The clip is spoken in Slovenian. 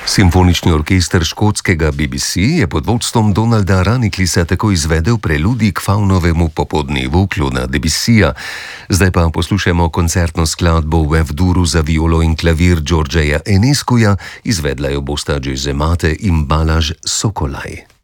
Simfonični orkester škotskega BBC je pod vodstvom Donalda Raniklisa tako izvedel preludij k Faunovemu popodnevu Clauda Debussyja. Zdaj pa poslušajmo koncertno skladbo v F-duru za violo in klavir Georgeja Enescuja, izvedla jo bosta Giuseppe Mate in Balázs Szokolay.